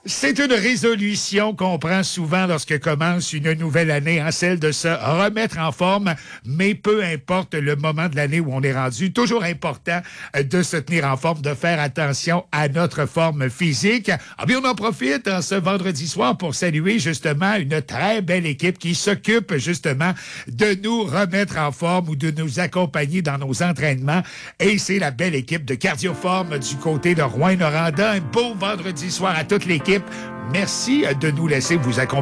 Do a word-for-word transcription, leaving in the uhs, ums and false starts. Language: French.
C'est une résolution qu'on prend souvent lorsque commence une nouvelle année, hein, celle de se remettre en forme, mais peu importe le moment de l'année où on est rendu, toujours important de se tenir en forme, de faire attention à notre forme physique. Ah bien, on en profite en ce vendredi soir pour saluer justement une très belle équipe qui s'occupe justement de nous remettre en forme ou de nous accompagner dans nos entraînements. Et c'est la belle équipe de Cardioforme du côté de Rouyn-Noranda. Un beau vendredi soir à toute l'équipe. Merci de nous laisser vous accompagner.